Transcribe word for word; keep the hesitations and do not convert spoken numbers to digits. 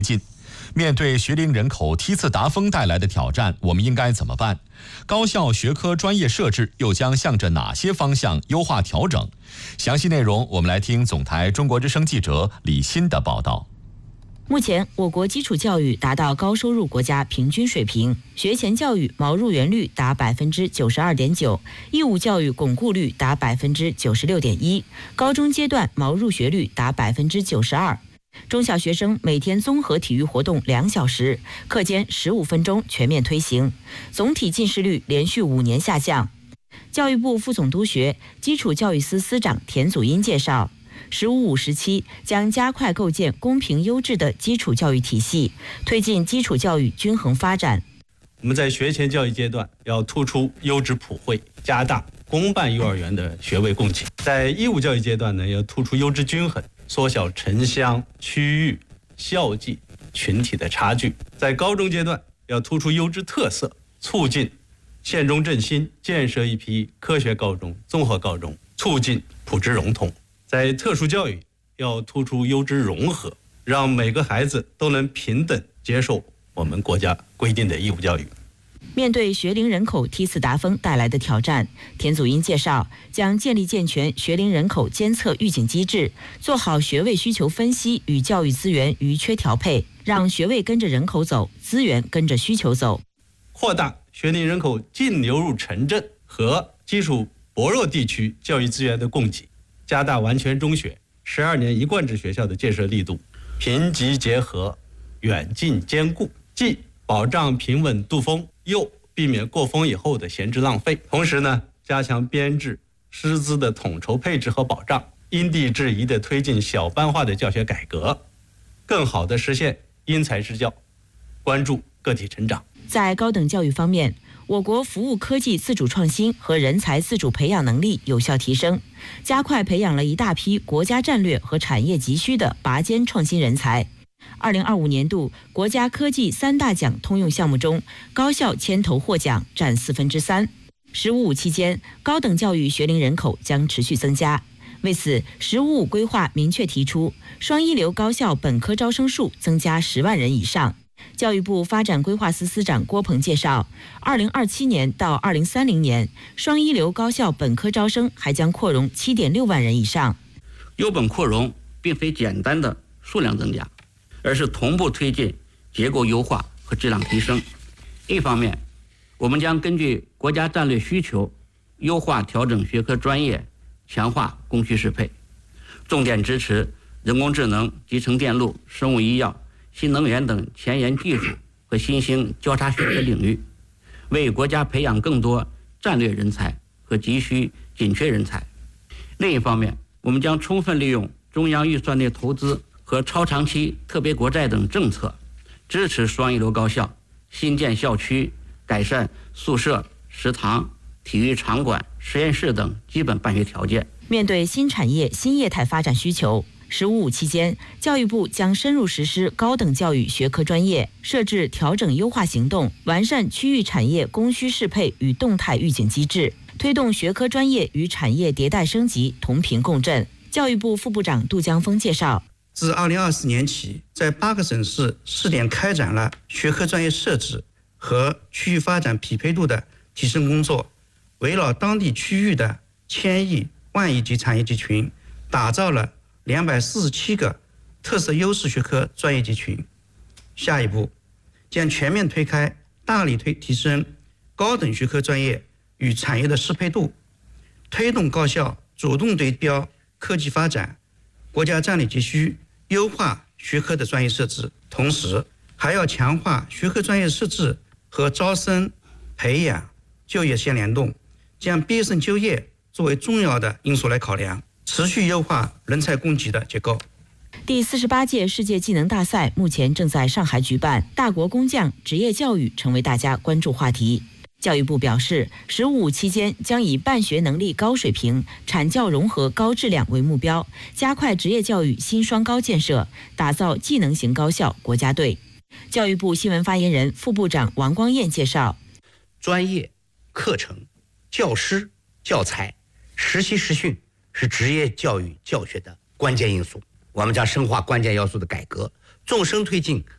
进。面对学龄人口梯次达峰带来的挑战，我们应该怎么办？高校学科专业设置又将向着哪些方向优化调整？详细内容我们来听总台中国之声记者李欣的报道。 目前，我国基础教育达到高收入国家平均水平，学前教育毛入园率达百分之九十二点九，义务教育巩固率达百分之九十六点一，高中阶段毛入学率达百分之九十二。中小学生每天综合体育活动两小时，课间十五分钟全面推行，总体近视率连续五年下降。教育部副总督学、基础教育司司长田祖荫介绍，十五五时期将加快构建公平优质的基础教育体系，推进基础教育均衡发展。 我们在学前教育阶段要突出优质普惠，加大公办幼儿园的学位供给；在义务教育阶段呢，要突出优质均衡，缩小城乡、区域、校际、群体的差距；在高中阶段要突出优质特色，促进县中振兴，建设一批科学高中、综合高中，促进普知融通。在特殊教育要突出优质融合，让每个孩子都能平等接受我们国家规定的义务教育。 面对学龄人口梯次达峰带来的挑战，田祖荫介绍，将建立健全学龄人口监测预警机制，做好学位需求分析与教育资源余缺调配，让学位跟着人口走，资源跟着需求走。 扩大学龄人口净流入城镇和基础薄弱地区教育资源的供给，加大完全中学、十二年一贯制学校的建设力度，贫瘠结合，远近兼顾，既保障平稳度峰，又避免过峰以后的闲置浪费。同时呢，加强编制、师资的统筹配置和保障，因地制宜地推进小班化的教学改革，更好地实现因材施教，关注个体成长。 在高等教育方面，我国服务科技自主创新和人才自主培养能力有效提升，加快培养了一大批国家战略和产业急需的拔尖创新人才。二零二五年度国家科技三大奖通用项目中，高校牵头获奖占四分之三。十五五期间，高等教育学龄人口将持续增加。为此，十五五规划明确提出，双一流高校本科招生数增加十万人以上。教育部发展规划司司长郭鹏介绍，二零二七年到二零三零年，双一流高校本科招生还将扩容七点六万人以上。 优本扩容并非简单的数量增加，而是同步推进结构优化和质量提升。一方面，我们将根据国家战略需求，优化调整学科专业，强化供需适配，重点支持人工智能、集成电路、生物医药、新能源等前沿技术和新兴交叉学科领域，为国家培养更多战略人才和急需紧缺人才。另一方面，我们将充分利用中央预算内投资和超长期特别国债等政策，支持双一流高校新建校区，改善宿舍、食堂、体育场馆、实验室等基本办学条件。 面对新产业新业态发展需求，十五五期间，教育部将深入实施高等教育学科专业设置调整优化行动，完善区域产业供需适配与动态预警机制，推动学科专业与产业迭代升级同频共振。教育部副部长杜江峰介绍， 自二零二四年起，在八个省市试点开展了学科专业设置和区域发展匹配度的提升工作，围绕当地区域的千亿、万亿级产业集群，打造了两百四十七个特色优势学科专业集群。下一步将全面推开，大力推提升高等学科专业与产业的适配度，推动高校主动对标科技发展、国家战略急需，优化学科的专业设置。同时，还要强化学科专业设置和招生、培养、就业相联动，将毕业生就业作为重要的因素来考量，持续优化人才供给的结构。 第四十八届世界技能大赛目前正在上海举办，大国工匠职业教育成为大家关注话题。教育部表示，十五五期间将以办学能力高水平、产教融合高质量为目标，加快职业教育新双高建设，打造技能型高校国家队。教育部新闻发言人、副部长王光彦介绍， 专业、课程、教师、教材、实习实训是职业教育教学的关键因素。我们将深化关键要素的改革，纵深推进